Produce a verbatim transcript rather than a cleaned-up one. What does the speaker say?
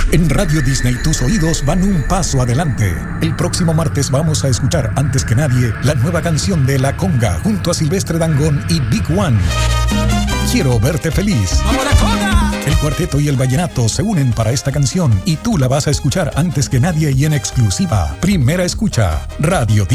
En Radio Disney tus oídos van un paso adelante. El próximo martes vamos a escuchar antes que nadie la nueva canción de La Conga junto a Silvestre Dangond y Big One. Quiero verte feliz. ¡Vamos la Conga! El cuarteto y el vallenato se unen para esta canción y tú la vas a escuchar antes que nadie y en exclusiva. Primera escucha, Radio Disney.